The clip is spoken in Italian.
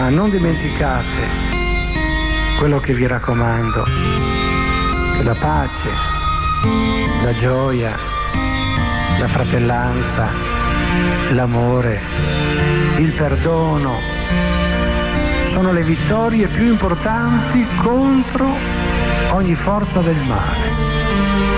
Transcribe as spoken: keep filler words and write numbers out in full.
non dimenticate quello che vi raccomando, che la pace, la gioia, la fratellanza, l'amore, il perdono sono le vittorie più importanti contro ogni forza del male.